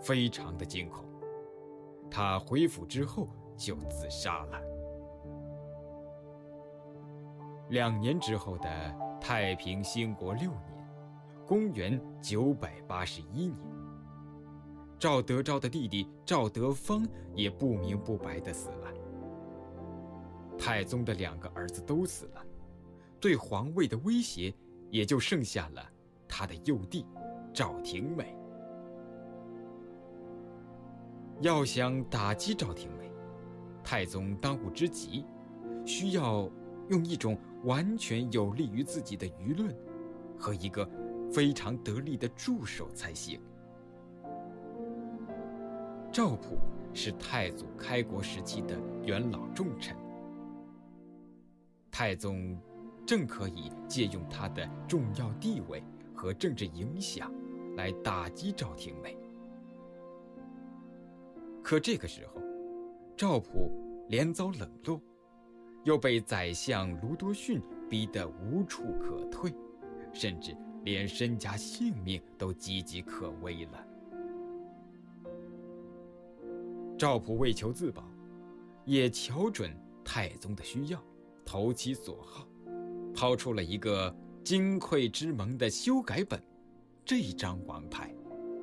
非常的惊恐。他恢复之后就自杀了。2年之后的太平兴国6年，公元981年，赵德昭的弟弟赵德芳也不明不白地死了。太宗的2个儿子都死了，对皇位的威胁也就剩下了他的幼弟赵廷美。要想打击赵廷美，太宗当务之急需要用一种完全有利于自己的舆论和一个非常得力的助手才行。赵普是太祖开国时期的元老重臣，太宗正可以借用他的重要地位和政治影响来打击赵廷美。可这个时候，赵普连遭冷落，又被宰相卢多逊逼得无处可退，甚至连身家性命都岌岌可危了。赵普为求自保，也瞧准太宗的需要，投其所好，抛出了一个金匮之盟的修改本，这张王牌。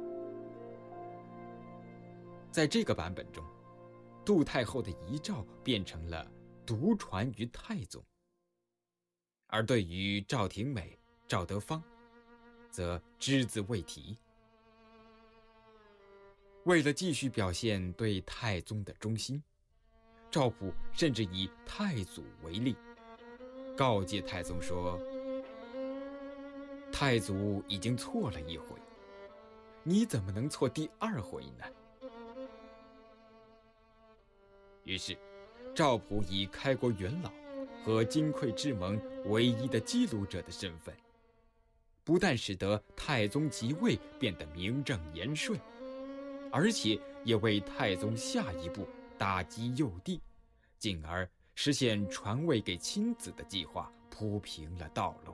在这个版本中，杜太后的遗诏变成了独传于太宗，而对于赵廷美、赵德芳，则只字未提。为了继续表现对太宗的忠心，赵普甚至以太祖为例，告诫太宗说：太祖已经错了1回，你怎么能错第2回呢？于是赵普以开国元老和金匮之盟唯一的记录者的身份，不但使得太宗即位变得名正言顺，而且也为太宗下一步打击幼帝，进而实现传位给亲子的计划铺平了道路。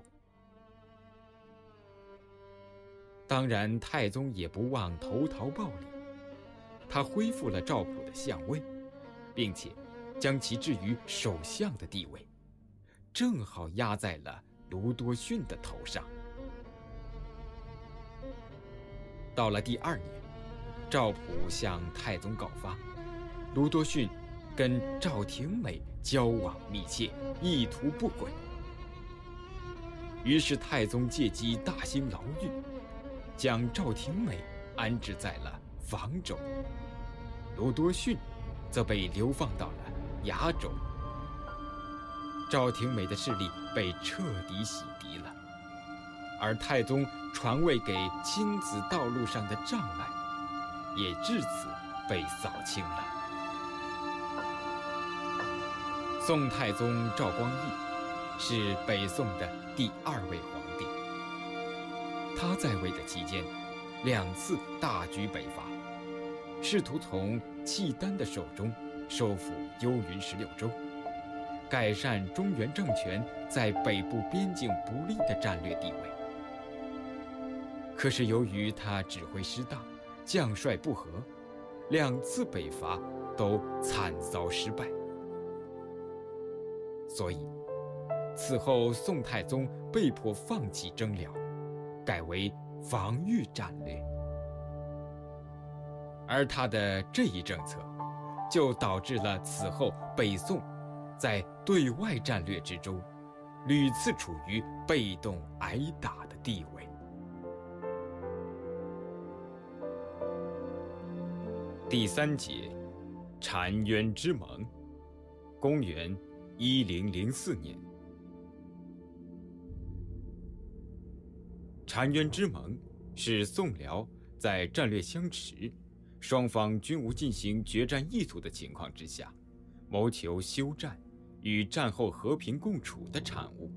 当然，太宗也不忘投桃报李，他恢复了赵普的相位，并且将其置于首相的地位，正好压在了卢多逊的头上。到了第2年，赵普向太宗告发，卢多逊跟赵廷美交往密切，意图不轨。于是太宗借机大兴牢狱，将赵廷美安置在了房州，卢多逊则被流放到了崖州。赵廷美的势力被彻底洗涤了，而太宗传位给亲子道路上的障碍也至此被扫清了。宋太宗赵光义是北宋的第2位皇帝，他在位的期间2次大举北伐，试图从契丹的手中收复幽云16州，改善中原政权在北部边境不利的战略地位。可是由于他指挥失当，将帅不和，2次北伐都惨遭失败。所以此后宋太宗被迫放弃征辽，改为防御战略。而他的这一政策就导致了此后北宋在对外战略之中屡次处于被动挨打的地位。第3节，澶渊之盟，公元1004年。澶渊之盟是宋辽在战略相持，双方均无进行决战意图的情况之下，谋求休战与战后和平共处的产物。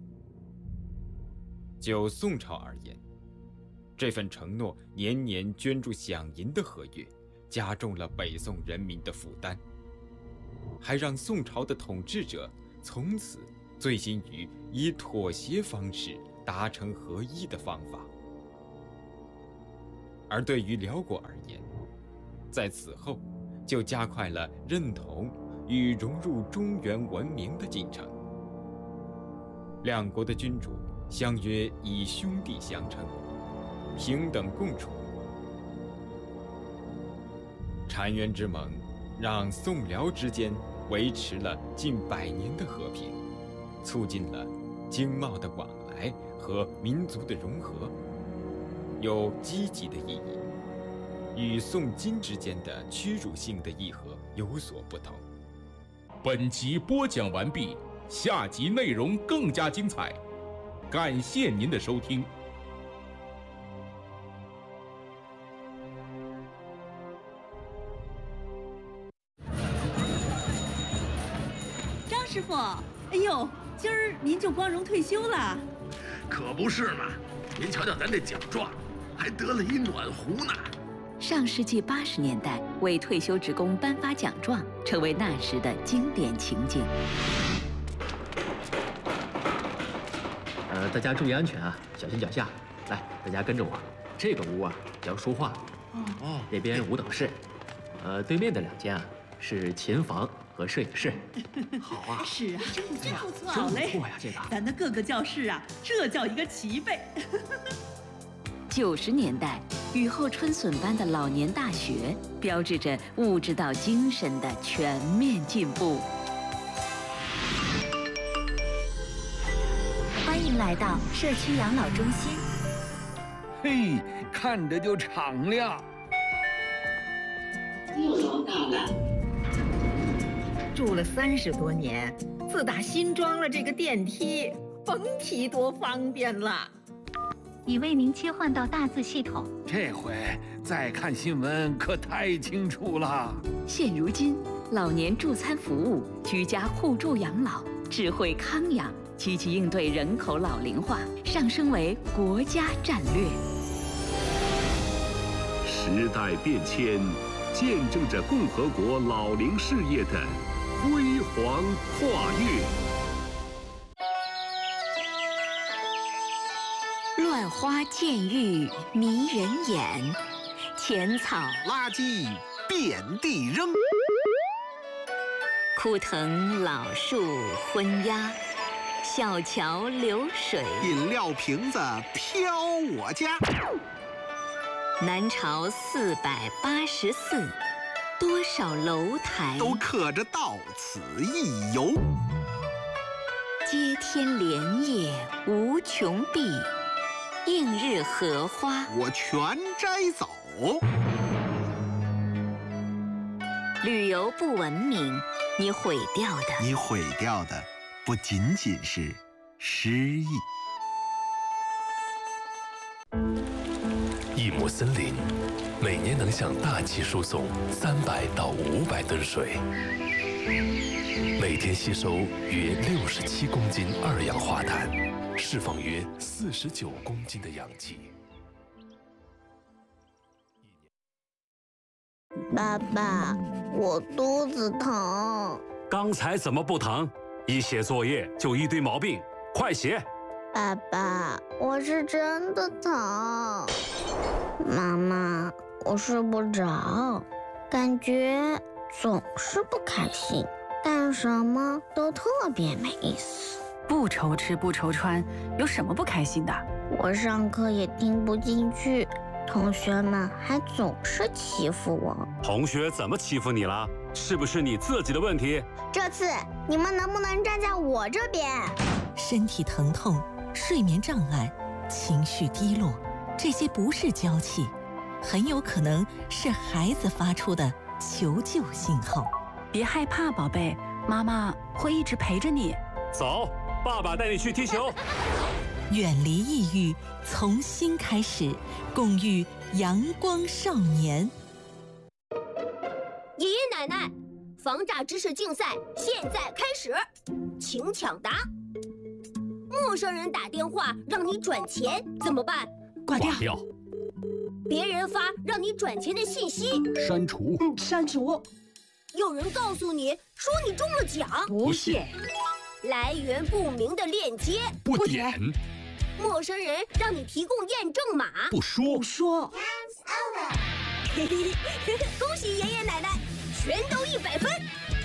就宋朝而言，这份承诺年年捐助饷银的合约，加重了北宋人民的负担，还让宋朝的统治者从此醉心于以妥协方式达成合一的方法。而对于辽国而言， 在此后就加快了认同与融入中原文明的进程。两国的君主相约以兄弟相称，平等共处。澶渊之盟让宋辽之间维持了近100年的和平，促进了经贸的往来和民族的融合，有积极的意义，与宋金之间的屈辱性的议和有所不同。 本集播讲完毕，下集内容更加精彩，感谢您的收听。 张师傅，哎呦，今儿您就光荣退休了？ 可不是嘛！您瞧瞧咱这奖状，还得了一暖壶呢。 上世纪80年代，为退休职工颁发奖状，成为那时的经典情景。 大家注意安全啊，小心脚下。来，大家跟着我。这个屋啊叫书画，那边舞蹈室，对面的2间啊是琴房和摄影室。好啊， 是啊，真不错， 真好嘞， 不错呀，这个。 咱的各个教室啊，这叫一个齐备。 90年代，雨后春笋般的老年大学，标志着物质到精神的全面进步。 欢迎来到社区养老中心。 嘿，看着就敞亮。 又老大了。 住了30多年，自打新装了这个电梯，甭提多方便了。 已为您切换到大字系统。 这回再看新闻可太清楚了。 现如今，老年助餐服务、居家互助养老、智慧康养，积极应对人口老龄化，上升为国家战略。 时代变迁，见证着共和国老龄事业的辉煌跨越。 乱花渐欲迷人眼，浅草垃圾遍地扔， 枯藤老树昏鸦，小桥流水， 饮料瓶子飘我家。 南朝484，多少楼台都刻着到此一游。 接天莲叶无穷碧，映日荷花我全摘走。 旅游不文明，你毁掉的不仅仅是诗意。 一亩森林，每年能向大气输送300到500吨水，每天吸收约67公斤二氧化碳，释放约49公斤的氧气。 爸爸，我肚子疼。 刚才怎么不疼？一写作业就一堆毛病，快写！ 爸爸，我是真的疼。妈妈，我睡不着，感觉总是不开心，干什么都特别没意思。 不愁吃不愁穿，有什么不开心的？ 我上课也听不进去，同学们还总是欺负我。 同学怎么欺负你了？是不是你自己的问题？ 这次你们能不能站在我这边？ 身体疼痛、睡眠障碍、情绪低落，这些不是娇气，很有可能是孩子发出的求救信号。 别害怕，宝贝，妈妈会一直陪着你。 走，爸爸带你去踢球。 远离抑郁，从新开始，共育阳光少年。 爷爷奶奶，防诈知识竞赛现在开始，请抢答。陌生人打电话让你转钱怎么办？ 挂掉。 别人发让你转钱的信息， 删除。 删除。 有人告诉你说你中了奖， 不信。 来源不明的链接， 不点。 陌生人让你提供验证码， 不说。 恭喜爷爷奶奶，全都100分。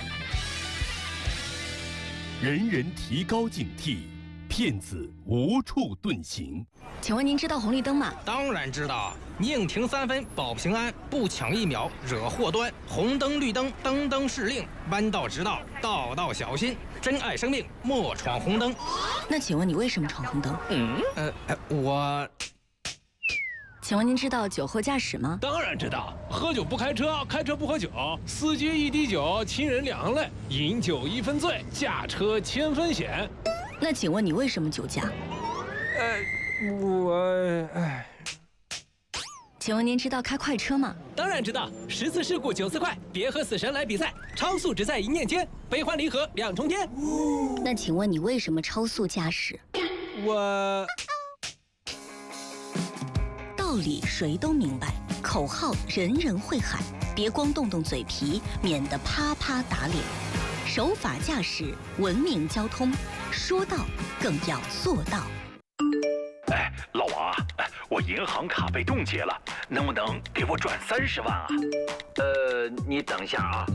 人人提高警惕，骗子无处遁形。 请问您知道红绿灯吗？ 当然知道，宁停3分保平安，不抢1秒惹祸端。红灯绿灯，灯灯是令，弯道直道，道道小心。珍爱生命，莫闯红灯。 那请问你为什么闯红灯？ 我。 请问您知道酒后驾驶吗？ 当然知道，喝酒不开车，开车不喝酒，司机1滴酒，亲人2泪，饮酒1分醉，驾车1000分险。 那请问你为什么酒驾？请问您知道开快车吗？ 当然知道，10次事故9次快，别和死神来比赛，超速只在一念间，悲欢离合2重天。 那请问你为什么超速驾驶？道理谁都明白，口号人人会喊，别光动动嘴皮，免得啪啪打脸。守法驾驶，文明交通，说到更要做到。 哎，老王啊，我银行卡被冻结了，能不能给我转30万啊？ 你等一下啊。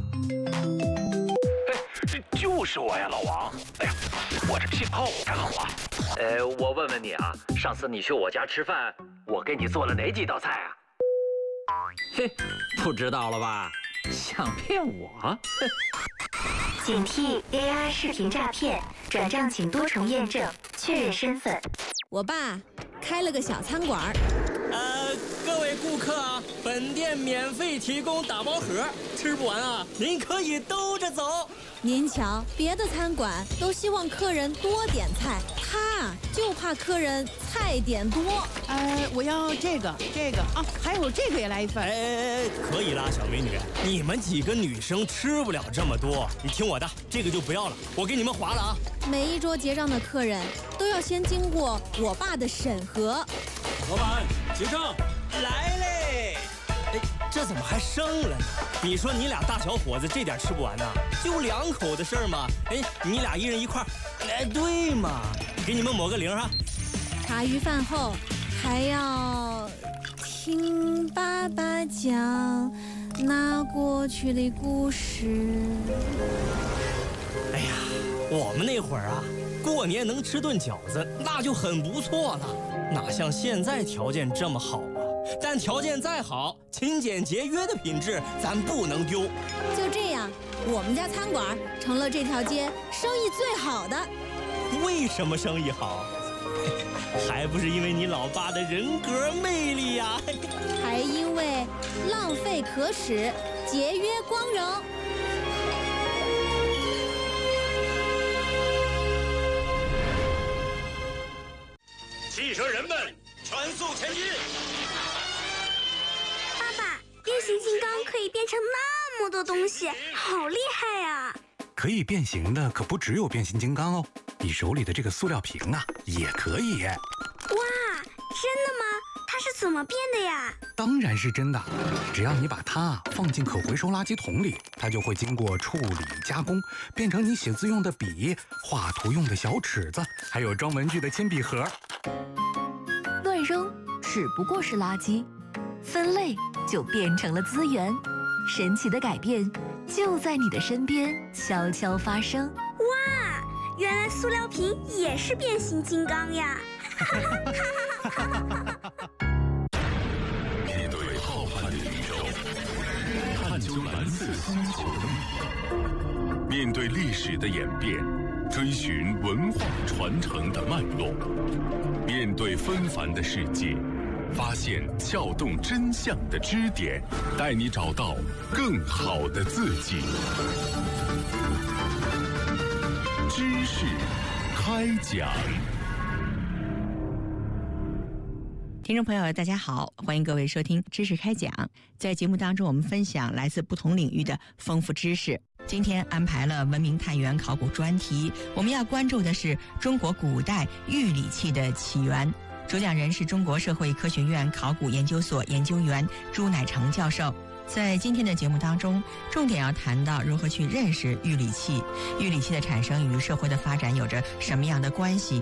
哎，就是我呀，老王。哎呀，我这信号不太好啊。 我问问你啊，上次你去我家吃饭，我给你做了哪几道菜啊？嘿，不知道了吧？想骗我？ 警惕 AI 视频诈骗，转账请多重验证，确认身份。 我爸开了个小餐馆。 各位顾客啊，本店免费提供打包盒，吃不完啊，您可以兜着走。 您瞧，别的餐馆都希望客人多点菜，他就怕客人菜点多。 我要这个啊，还有这个也来1份。 可以啦，小美女，你们几个女生吃不了这么多，你听我的，这个就不要了，我给你们划了啊。 每一桌结账的客人都要先经过我爸的审核。 老板，结账来嘞！哎，这怎么还剩了呢？你说你俩大小伙子这点吃不完呐？就2口的事儿嘛。哎，你俩1人1块。哎，对嘛，给你们抹个0哈。 茶余饭后还要听爸爸讲那过去的故事。 哎呀，我们那会儿啊，过年能吃顿饺子那就很不错了，哪像现在条件这么好啊？但条件再好，勤俭节约的品质咱不能丢。 就这样，我们家餐馆成了这条街生意最好的。 为什么生意好？还不是因为你老爸的人格魅力呀！ 还因为浪费可耻，节约光荣。 汽车人们，全速前进！ 爸爸，变形金刚可以变成那么多东西，好厉害呀！ 可以变形的可不只有变形金刚哦，你手里的这个塑料瓶啊，也可以。 哇，真的吗？它是怎么变的呀？ 当然是真的，只要你把它放进可回收垃圾桶里，它就会经过处理加工，变成你写字用的笔、画图用的小尺子，还有装文具的铅笔盒。 乱扔只不过是垃圾，分类就变成了资源。神奇的改变就在你的身边悄悄发生。 哇，原来塑料瓶也是变形金刚呀！ 面对浩瀚的宇宙，探究蓝色星球的秘密；面对历史的演变，追寻文化传承的脉络；面对纷繁的世界，发现撬动真相的支点，带你找到更好的自己。知识开讲。 听众朋友大家好，欢迎各位收听知识开讲。在节目当中，我们分享来自不同领域的丰富知识。今天安排了文明探源考古专题，我们要关注的是中国古代玉礼器的起源。主讲人是中国社会科学院考古研究所研究员朱乃成教授。在今天的节目当中，重点要谈到如何去认识玉礼器，玉礼器的产生与社会的发展有着什么样的关系。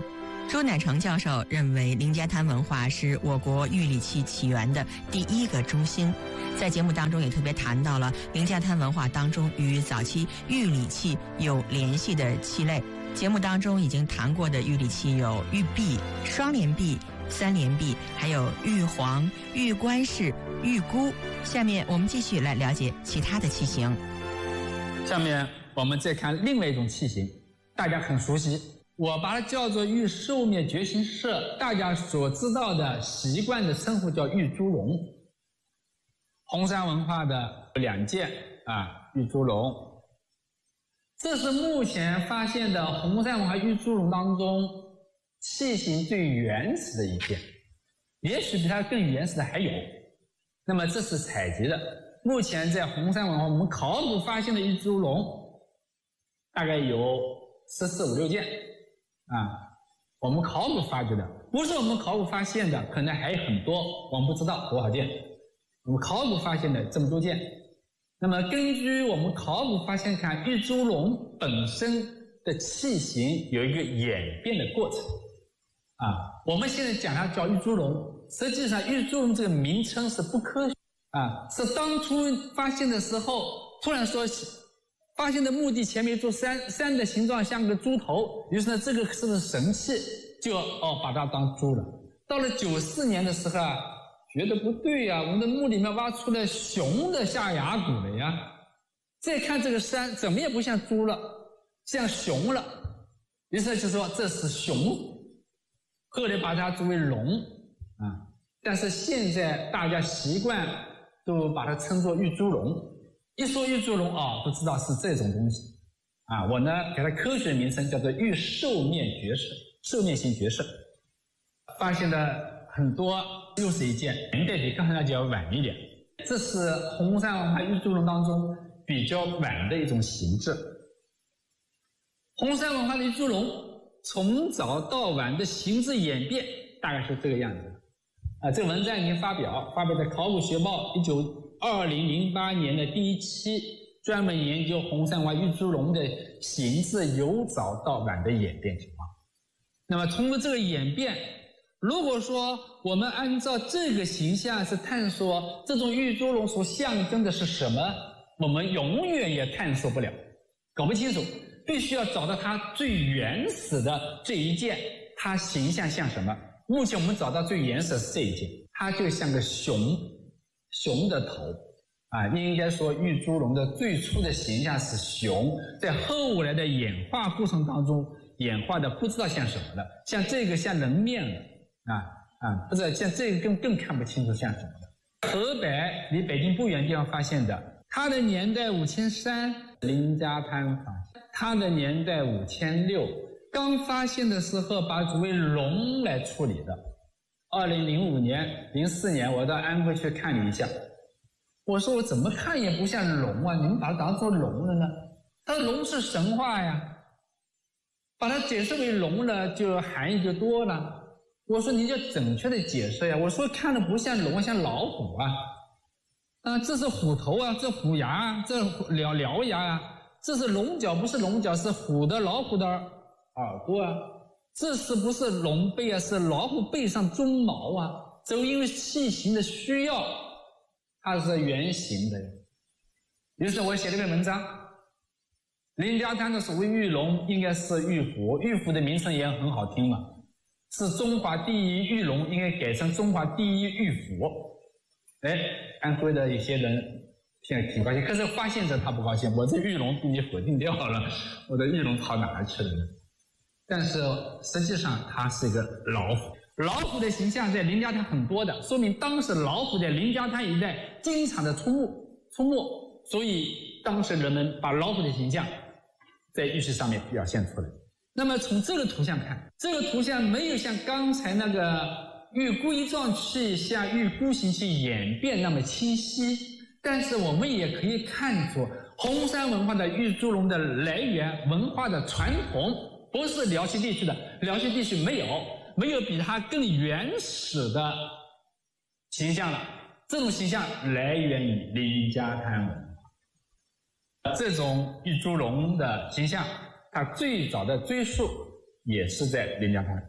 朱乃成教授认为，凌家滩文化是我国玉礼器起源的第一个中心。在节目当中也特别谈到了凌家滩文化当中与早期玉礼器有联系的器类。节目当中已经谈过的玉礼器有玉璧、双联璧、三联璧，还有玉皇、玉冠式、玉箍。下面我们继续来了解其他的器型。 下面我们再看另外一种器型，大家很熟悉，我把它叫做玉兽面觉心社，大家所知道的习惯的称呼叫玉猪龙。红山文化的2件玉猪龙，这是目前发现的红山文化玉猪龙当中器型最原始的一件，也许比它更原始的还有。那么这是采集的，目前在红山文化我们考古发现的玉猪龙大概有14、15、16件我们考古发掘的，不是我们考古发现的，可能还有很多，我们不知道多少件。我们考古发现的这么多件，那么根据我们考古发现看，玉猪龙本身的器型有一个演变的过程我们现在讲它叫玉猪龙，实际上玉猪龙这个名称是不科学是当初发现的时候突然说发现的墓地前面一座山的形状像个猪头，于是呢这个是不是神器，就把它当猪了。到了94年的时候觉得不对呀，我们的墓里面挖出了熊的下牙骨了呀，再看这个山怎么也不像猪了，像熊了，于是就说这是熊，后来把它作为龙但是现在大家习惯都把它称作玉猪龙，一说玉猪龙都知道是这种东西我呢给它科学名称叫做玉兽面绝色，兽面型绝色。发现的很多又是一件，年代比刚才那就要晚一点。这是红山文化玉猪龙当中比较晚的一种形制。红山文化的玉猪龙从早到晚的形制演变大概是这个样子这个文章已经发表在《考古学报》2008年的第1期，专门研究红山文化玉猪龙的形制由早到晚的演变情况。那么通过这个演变，如果说我们按照这个形象是探索这种玉猪龙所象征的是什么，我们永远也探索不了，搞不清楚，必须要找到它最原始的这一件，它形象像什么。目前我们找到最原始的是这一件，它就像个熊的头应该说玉猪龙的最初的形象是熊，在后来的演化过程当中演化的不知道像什么了，像这个像人面了不知道像这个更看不清楚像什么了。河北离北京不远的地方发现的，它的年代5300，凌家滩发现，它的年代5600，刚发现的时候把它作为龙来处理的。2005年、04年我到安徽去看了一下，我说我怎么看也不像龙你们把它当作龙了呢？它的龙是神话呀，把它解释为龙了就含义就多了。我说你就准确的解释呀，我说看着不像龙，像老虎这是虎头这虎牙这獠牙这是龙角不是龙角，是虎的老虎的耳朵这是不是龙背是老虎背上鬃毛这因为器型的需要，它是圆形的。于是我写了一篇文章，凌家滩的所谓玉龙应该是玉虎，玉虎的名称也很好听嘛，是中华第一玉龙，应该改成中华第一玉虎。安徽的一些人现在挺高兴，可是发现者他不高兴，我这玉龙被你否定掉了，我的玉龙跑哪儿去了呢？但是实际上它是一个老虎，老虎的形象在凌家滩很多的，说明当时老虎在凌家滩一带经常的出没，所以当时人们把老虎的形象在玉器上面表现出来。那么从这个图像看，这个图像没有像刚才那个玉龟状器像玉箍形器演变那么清晰，但是我们也可以看出红山文化的玉猪龙的来源文化的传统不是辽西地区的，辽西地区没有比它更原始的形象了，这种形象来源于凌家滩文化。这种玉猪龙的形象它最早的追溯也是在凌家滩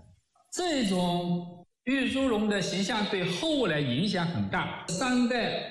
这种玉猪龙的形象对后来影响很大。商代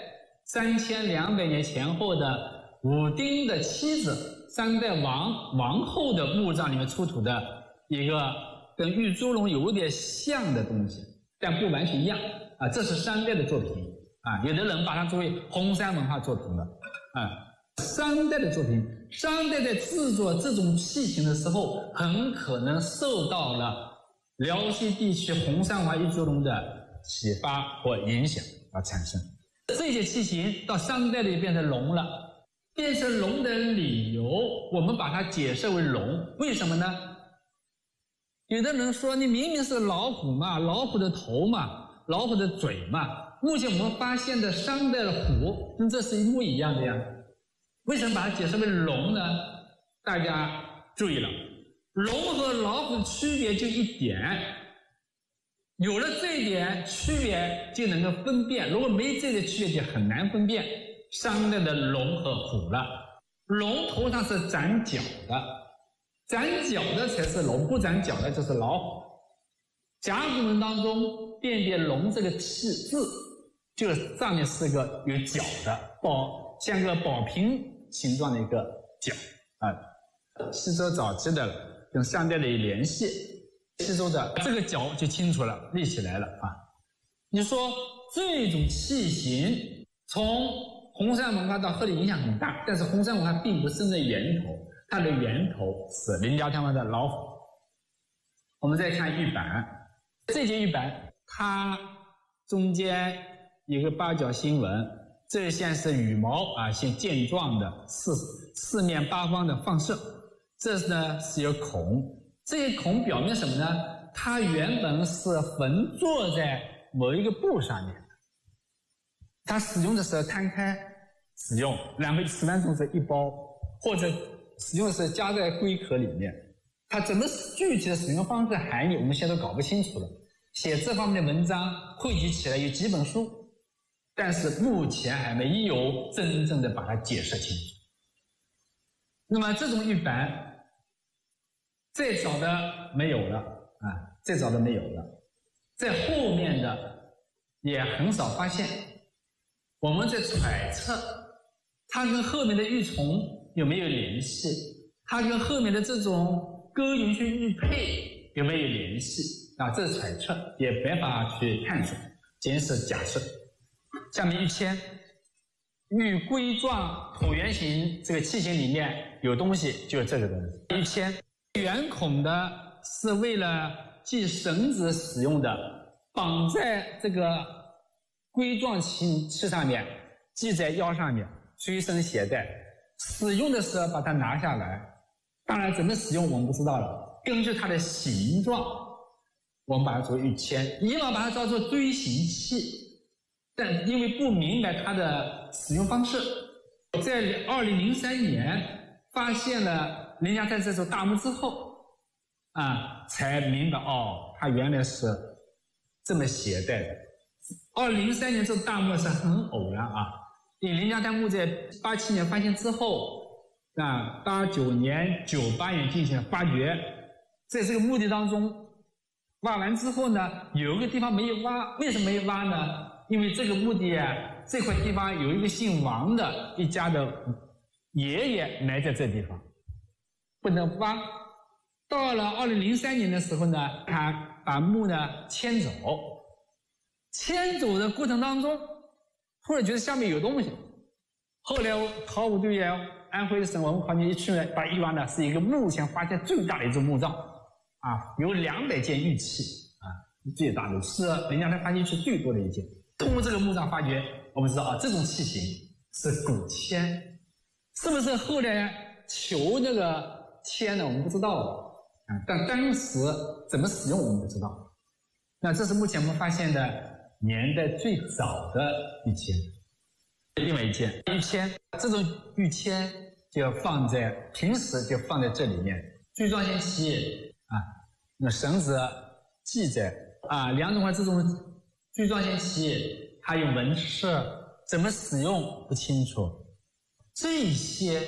3200年前后的武丁的妻子，商代王后的墓葬里面出土的一个跟玉猪龙有点像的东西，但不完全一样啊。这是商代的作品啊，有的人把它作为红山文化作品了啊。商代的作品，商代在制作这种器型的时候，很可能受到了辽西地区红山文化玉猪龙的启发或影响而产生。这些器型到商代里变成龙了，变成龙的理由，我们把它解释为龙，为什么呢？有的人说，你明明是老虎嘛，老虎的头嘛，老虎的嘴嘛，目前我们发现的商代的虎跟这是一模一样的呀。为什么把它解释为龙呢？大家注意了，龙和老虎的区别就一点，有了这一点区别就能够分辨，如果没这个区别就很难分辨商代的龙和虎了。龙头上是长角的，长角的才是龙，不长角的就是老虎。甲骨文当中辨别龙这个字，就上面是个有角的像个宝瓶形状的一个角啊。西周早期的跟商代的有联系，西周的这个角就清楚了，立起来了啊。你说这种器型从红山文化到后来影响很大，但是红山文化并不是在源头，它的源头是临辽太王的老虎。我们再看玉板，这件玉板它中间有个八角星纹，这线是羽毛啊，像箭状的四面八方的放射，这呢是有孔，这些孔表明什么呢？它原本是横坐在某一个布上面，它使用的时候摊开使用，然后使完之后一包，或者使用的时候夹在龟壳里面。它怎么具体的使用方式含义我们现在都搞不清楚了。写这方面的文章汇集起来有几本书，但是目前还没有真正的把它解释清楚。那么这种玉板再早的没有了啊，再早的没有了，在后面的也很少发现。我们在揣测它跟后面的玉琮有没有联系，它跟后面的这种歌云去玉佩有没有联系啊？这是揣测，也没法去探索，仅是假设。下面玉签，玉龟状椭圆形这个器型里面有东西，就是这个东西。玉签圆孔的是为了系绳子使用的，绑在这个龟状器上面，系在腰上面，随身携带。使用的时候把它拿下来，当然怎么使用我们不知道了。根据它的形状，我们把它作为玉签。以往把它叫做锥形器，但因为不明白它的使用方式，在2003年发现了人家在这座大墓之后啊，才明白哦，它原来是这么携带的。2003年这座大墓是很偶然啊，因为林家滩墓在87年发现之后啊，89年、98年进行了发掘，在这个墓地当中挖完之后呢，有一个地方没有挖，为什么没有挖呢？因为这个墓地啊，这块地方有一个姓王的一家的爷爷埋在这地方，不能挖。到了2003年的时候呢，他把墓呢迁走，迁走的过程当中，突然觉得下面有东西。后来考古队员安徽省文物考研一去呢，把一挖呢是一个目前发现最大的一座墓葬啊，有200件玉器啊，最大的是人家才发现是最多的一件。通过这个墓葬发掘，我们知道啊，这种器型是古签，是不是后来求那个签呢？我们不知道啊，但当时怎么使用我们不知道。那这是目前我们发现的年代最早的玉签。另外一件玉签，这种玉签就放在平时就放在这里面，锥状线器啊，那绳子系在啊，两种话这种锥状线器还有纹饰，怎么使用不清楚。这些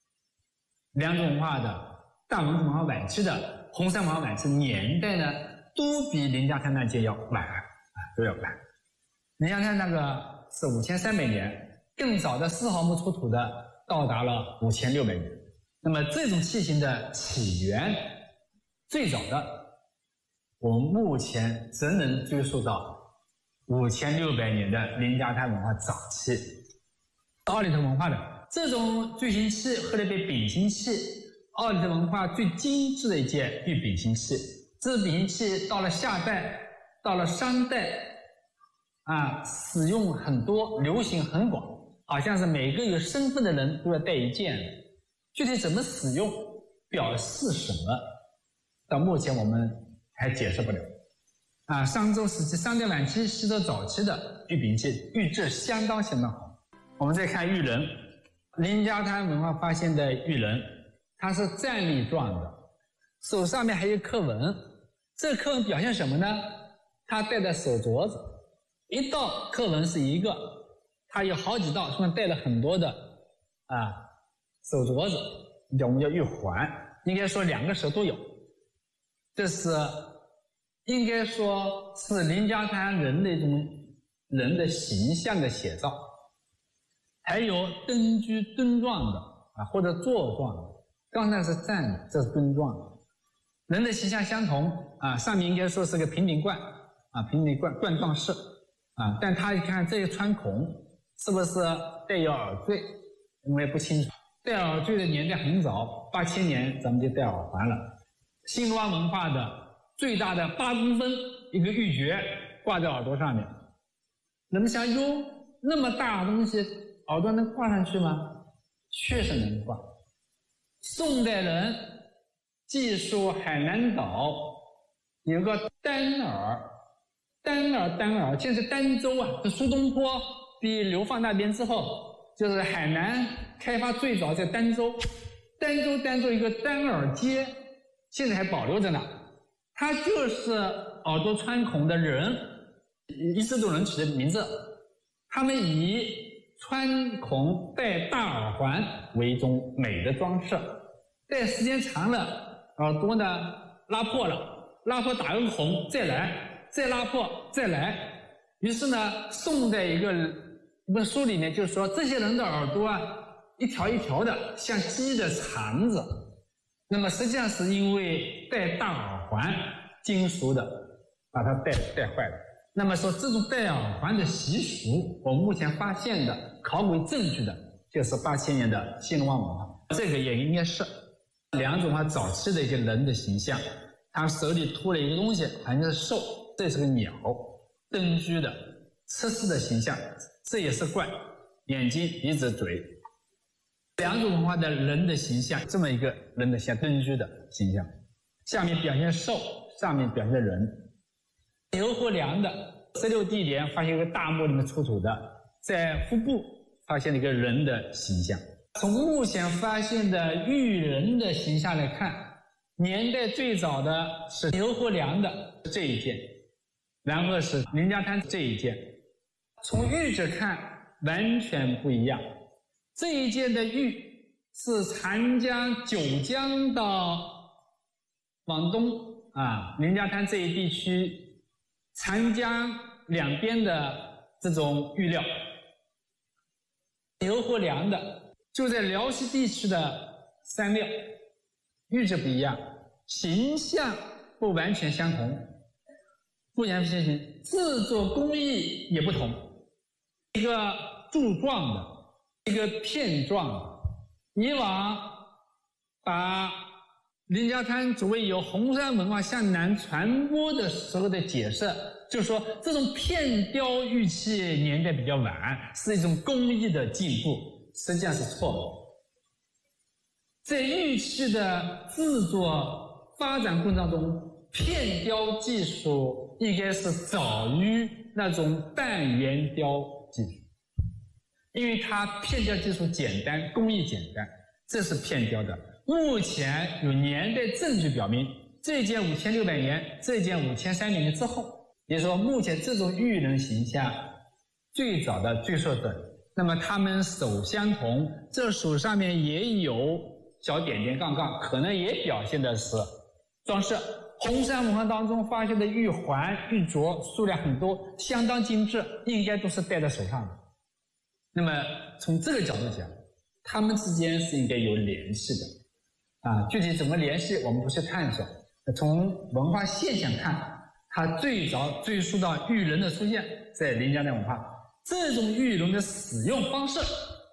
两种文化的大文字文化晚期的红山文化晚期年代呢， 都比林家滩那件要晚都要晚。林家滩那个是5300年，更早的4号墓出土的到达了5600年。那么这种器型的起源最早的，我们目前只能追溯到5600年的林家滩文化早期，奥里特文化的这种锯形器后来被丙形器，奥里特文化最精致的一件玉丙形器。这丙形器到了夏代，到了商代，使用很多，流行很广，好像是每个有身份的人都要带一件。具体怎么使用，表示什么，到目前我们还解释不了。商周时期、商代晚期、西周早期的玉丙器玉质相当好。我们再看玉人，林家滩文化发现的玉人，它是站立状的，手上面还有刻纹。这个刻纹表现什么呢？他戴的手镯子，一道刻纹是一个，它有好几道，上面戴了很多的手镯子，我们叫玉环，应该说2个手都有。这是应该说是林家滩人的一种人的形象的写照。还有蹲居蹲状的或者坐状的，刚才是站的，这是蹲状的。人的形象相同上面应该说是个平顶冠平顶冠状式但他一看这个穿孔是不是带有耳坠，我也不清楚。戴耳坠的年代很早，8000年咱们就戴耳环了。新罗文化的最大的8公分一个玉珏挂在耳朵上面，人们想哟，那么大的东西耳朵能挂上去吗？确实能挂。宋代人记述海南岛有个丹耳，现在是儋州这苏东坡被流放那边之后，就是海南开发最早在儋州一个丹耳街，现在还保留着呢。它就是耳朵穿孔的人，伊斯顿人取的名字，他们以穿孔戴大耳环为一种美的装饰，戴时间长了，耳朵呢拉破了，拉破打个孔再来，再拉破再来。于是呢，宋代一本书里面就说，这些人的耳朵一条一条的，像鸡的肠子。那么实际上是因为戴大耳环，金属的，把它戴坏了。那么说这种戴耳环的习俗，我们目前发现的考古证据的，就是8000年的新罗文化。这个也应该是2种早期的一个人的形象，他手里托了一个东西，好像是兽，这是个鸟，登居的赤丝的形象，这也是冠，眼睛、鼻子、嘴，2种文化的人的形象，这么一个人的像登居的形象，下面表现兽，上面表现人。牛和梁的16帝年发现一个大墓里面出土的，在腹部发现了一个人的形象。从目前发现的玉人的形象来看，年代最早的是牛和梁的这一件，然后是林家滩这一件。从玉质看完全不一样，这一件的玉是长江、九江到往东林家滩这一地区长江两边的这种玉料。牛和梁的就在辽西地区的山料，玉质不一样，形象不完全相同，制作工艺也不同，一个柱状的，一个片状的。以往把林家滩作为有红山文化向南传播的时候的解释，就是说这种片雕玉器年代比较晚，是一种工艺的进步，实际上是错的。在玉器的制作发展过程当中，片雕技术应该是早于那种半圆雕技术，因为它片雕技术简单，工艺简单，这是片雕的。目前有年代证据表明，这件5600年，这件5300年之后，也就是说目前这种玉人形象最早的追溯者，那么他们手相同，这手上面也有小点点杠杠，可能也表现的是装饰， 红山文化当中发现的玉环、玉镯数量很多，相当精致，应该都是戴在手上的。那么从这个角度讲，他们之间是应该有联系的。具体怎么联系，我们不去探索。从文化现象看，它最早追溯到玉人的出现，在临江的文化，这种玉人的使用方式，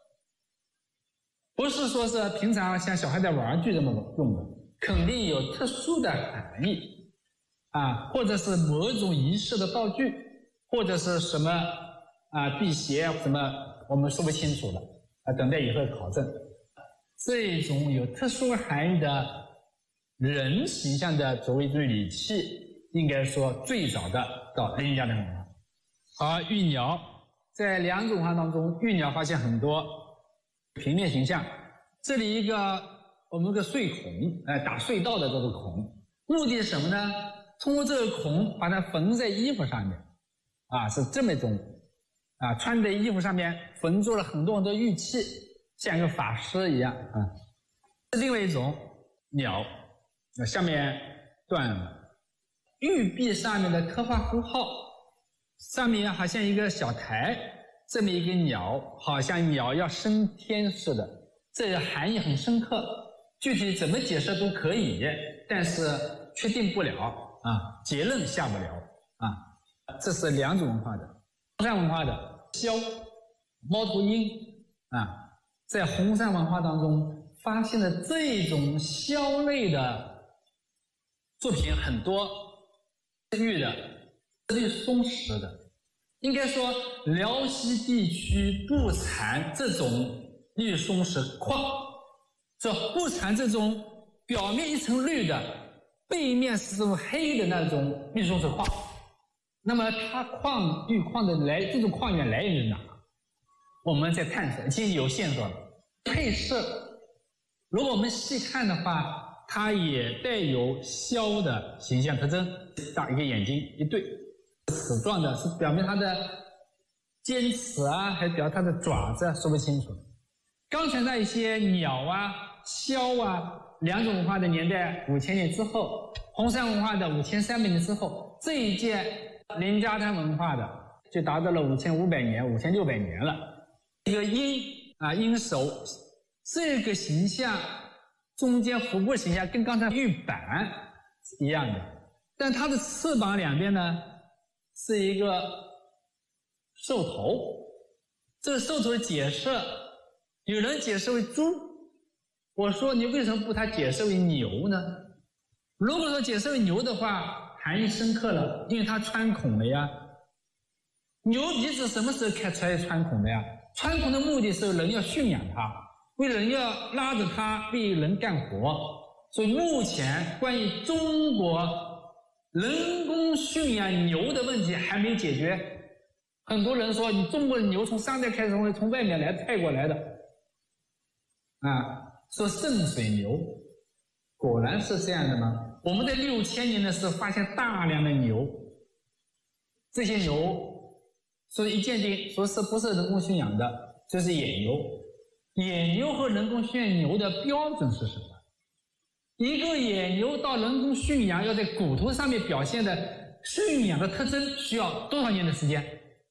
不是说是平常像小孩的玩具这么用的，肯定有特殊的含义或者是某种仪式的道具，或者是什么辟邪什么，我们说不清楚了等待以后考证。这种有特殊含义的人形象的作为一种礼器，应该说最早的到临江的文化。而玉鸟在两种文化当中，玉鸟发现很多平面形象，这里一个我们个隧孔，打隧道的这个孔，目的是什么呢？通过这个孔把它缝在衣服上面是这么一种穿在衣服上面缝做了很多很多玉器，像一个法师一样另外一种鸟，下面断了玉璧上面的刻画符号，上面好像一个小台，这么一个鸟，好像鸟要升天似的，这个含义很深刻，具体怎么解释都可以，但是确定不了结论下不了这是两种文化的。红山文化的枭、猫头鹰在红山文化当中发现的这种枭类的作品很多，玉的、绿松石的，应该说辽西地区不产这种绿松石矿，不产这种表面一层绿的，背面是这种黑的那种绿松石矿。那么它玉矿的这种矿源来源于哪？我们在探索，已经有线索了。配饰，如果我们细看的话，它也带有枭的形象特征，大一个眼睛一对，齿状的，是表明它的尖齿还表它的爪子，说不清楚。刚才那一些鸟枭两种文化的年代5000年之后，红山文化的5300年之后，这一届临嘉滩文化的就达到了5500年、5600年了。一个鹰首，这个形象中间腹部形象跟刚才玉板一样的，但它的翅膀两边呢是一个兽头。这个兽头的解释，有人解释为猪，我说你为什么不它解释为牛呢？如果说解释为牛的话，含义深刻了，因为它穿孔了呀。牛鼻子什么时候开出来穿孔的呀？穿孔的目的是人要驯养它，为了人要拉着它为人干活。所以目前关于中国人工驯养牛的问题还没解决。很多人说你中国的牛从商代开始从外面来泰国来的说圣水牛，果然是这样的吗？我们在6000年的时候发现大量的牛，这些牛所以一鉴定说是不是人工驯养的，就是野牛。野牛和人工驯养牛的标准是什么？一个野牛到人工驯养要在骨头上面表现的驯养的特征需要多少年的时间？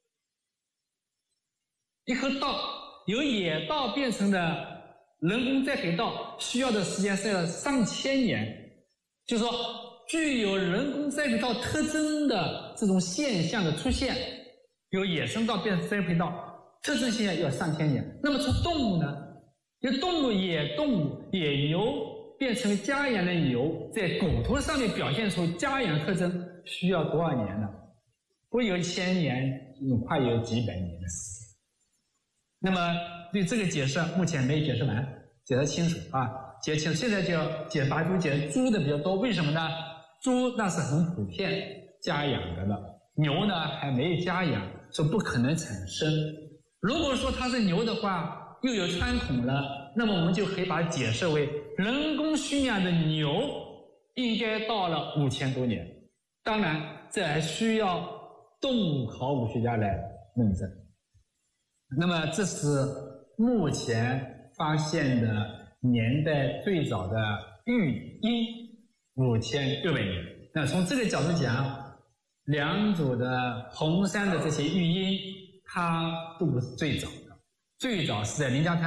一棵稻由野稻变成的人工栽培稻需要的时间是上千年，就是说具有人工栽培稻特征的这种现象的出现，由野生稻变成栽培稻特征现象要上千年。那么从动物呢，由动物野牛变成家养的牛，在骨头上面表现出家养特征需要多少年呢？不有1000年，快有几百年的时间。那么对这个解释目前没解释完，解释清楚解清楚。现在就要解猪的比较多，为什么呢？猪那是很普遍家养的了，牛呢还没有家养，所以不可能产生。如果说它是牛的话，又有穿孔了，那么我们就可以把它解释为人工驯养的牛应该到了5000多年。当然这还需要动物考古学家来论证。那么这是目前发现的年代最早的玉鹰5600年。 那从这个角度讲，良渚的红山的这些玉音，它都不是最早的，最早是在林家滩